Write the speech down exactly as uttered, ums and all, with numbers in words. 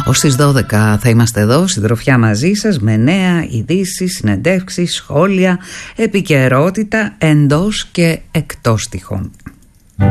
Ως τις δώδεκα θα είμαστε εδώ, συντροφιά μαζί σας, με νέα, ειδήσεις, συνεντεύξεις, σχόλια, επικαιρότητα εντός και εκτός τυχών.